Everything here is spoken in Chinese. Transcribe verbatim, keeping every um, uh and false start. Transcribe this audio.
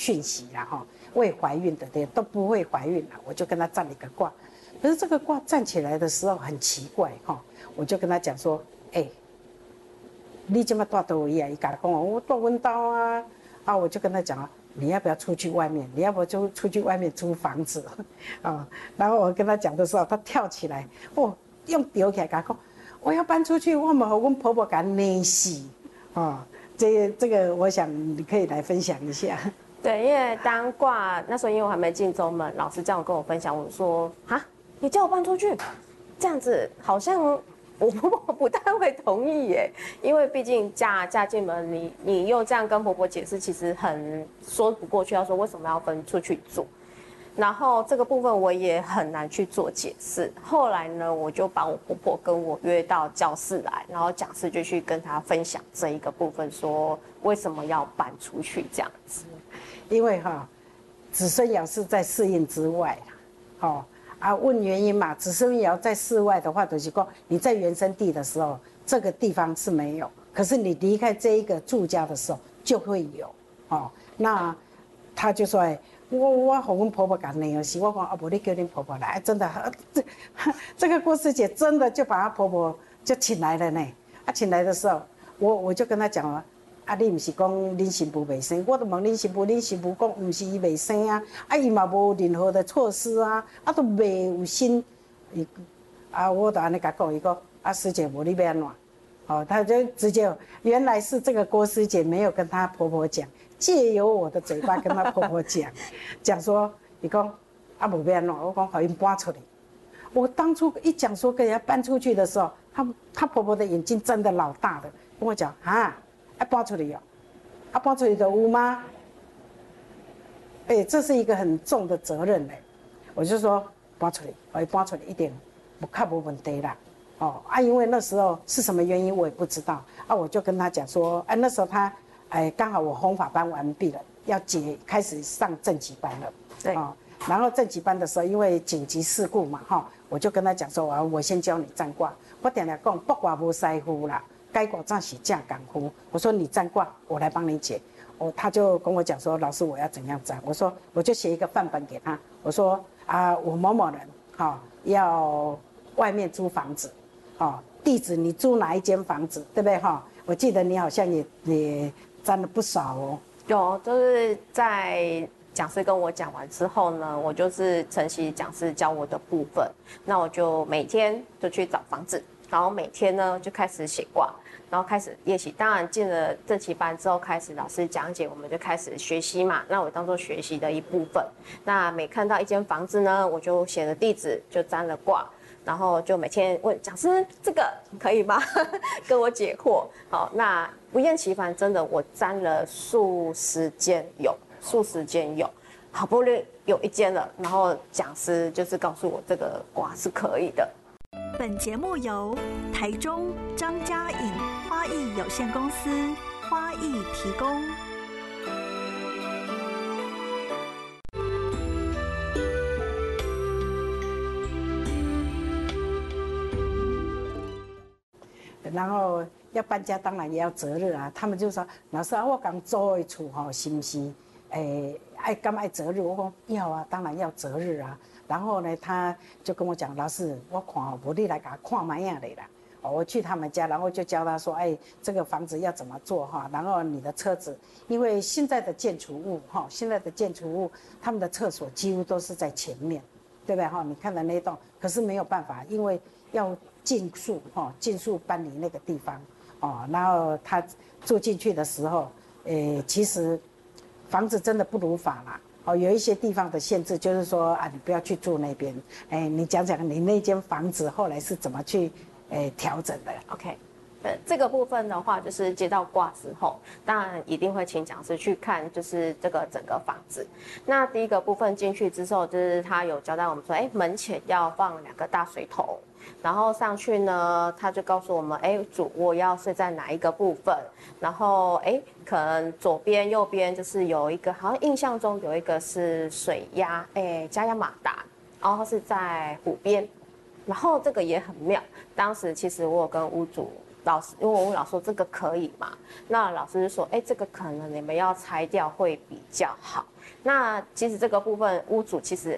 讯息啦哈，未怀孕的对都不会怀孕了，我就跟他站了一个卦。可是这个卦站起来的时候很奇怪哈，我就跟他讲说，哎、欸，你这么大多位啊？伊甲讲我大温刀啊，啊，我就跟他讲啊，你要不要出去外面？你要不要就出去外面租房子啊？然后我跟他讲的时候，他跳起来，哦，用丢起来甲讲，我要搬出去，我们和我婆婆甲捏死啊。这这个，我想你可以来分享一下。 对，因为当卦那时候，因为我还没进中门，老师这样跟我分享，我说啊，你叫我搬出去，这样子好像我婆婆不太会同意耶，因为毕竟嫁嫁进门，你你又这样跟婆婆解释，其实很说不过去。要说为什么要分出去住，然后这个部分我也很难去做解释。后来呢，我就把我婆婆跟我约到教室来，然后讲师就去跟她分享这一个部分，说为什么要搬出去这样子。 因为哈，子孙爻是在四印之外啦，哦啊，问原因嘛，子孙爻在室外的话，就是说你在原生地的时候，这个地方是没有，可是你离开这一个住家的时候就会有，哦，那他就说，哎，我我和我婆婆讲那个事，我讲啊，不，你叫你婆婆来，真的，这这个郭师姐真的就把她婆婆就请来了呢，啊，请来的时候，我我就跟她讲了。啊，你唔是讲恁媳妇袂生，我都问恁媳妇，恁媳妇讲唔是伊袂生啊，啊伊嘛无任何的措施啊，啊都袂有心，伊啊我就安尼甲讲，伊讲啊师姐无你要安怎？哦，他就直接原来是这个郭师姐没有跟她婆婆讲，借由我的嘴巴跟她婆婆讲，讲说伊讲啊无要安怎？我讲互因搬出去。我当初一讲说跟人家搬出去的时候，她她婆婆的眼睛真的老大的，跟我讲啊。啊，搬出去哦，啊，搬出去就有吗？哎、欸，这是一个很重的责任嘞。我就说搬出去，我搬出去一点不看无问题啦。哦啊，因为那时候是什么原因我也不知道啊，我就跟他讲说，哎、啊，那时候他哎刚好我弘法班完毕了，要解开始上正级班了。 对。 哦，然后正级班的时候，因为紧急事故嘛，哈、哦，我就跟他讲说，我我先教你占卦。我定定讲，卜卦无师傅啦。该卦暂时架港湖，我说你占卦，我来帮你解。哦，他就跟我讲说，老师我要怎样占？我说我就写一个范本给他。我说啊，我某某人哈、哦、要外面租房子，哦，地址你租哪一间房子，对不对哈、哦？我记得你好像也也占了不少哦。 有，就是在讲师跟我讲完之后呢，我就是承袭讲师教我的部分，那我就每天就去找房子。然后每天呢就开始写卦，然后开始练习。当然进了正期班之后，开始老师讲解，我们就开始学习嘛。那我当做学习的一部分。那每看到一间房子呢，我就写了地址，就占了卦，然后就每天问讲师这个可以吗？跟我解惑。好，那不厌其烦，真的我占了数十间有，数十间有。好不容易有一间了，然后讲师就是告诉我这个卦是可以的。 本节目由台中张家颖花艺有限公司花艺提供。 然后要搬家，当然也要择日啊。他们就说：“老师啊，我刚租的厝吼，是不是？诶，爱敢爱择日？”我讲要啊，当然要择日啊。然后呢，他就跟我讲，老师，我看哦，无你来给他看买样的啦。哦，我去他们家，然后就教他说，哎，这个房子要怎么做哈？然后你的车子，因为现在的建筑物哈，现在的建筑物，他们的厕所几乎都是在前面，对不对哈？你看的那栋，可是没有办法，因为要尽速哈，尽速搬离那个地方哦。然后他住进去的时候，诶，其实房子真的不如法啦。哦，有一些地方的限制，就是说啊，你不要去住那边。哎，你讲讲你那间房子后来是怎么去，哎，调整的 ？OK， 呃，这个部分的话，就是接到卦之后，当然一定会请讲师去看，就是这个整个房子。那第一个部分进去之后，就是他有交代我们说，哎，门前要放两个大水桶。然后上去呢，他就告诉我们，哎，主卧要睡在哪一个部分？然后，哎，可能左边、右边就是有一个，好像印象中有一个是水压，哎，加压马达，然后是在湖边。然后这个也很妙，当时其实我有跟屋主老师，因为我问老师说这个可以吗？那老师就说，哎，这个可能你们要拆掉会比较好。 那其实这个部分屋主其实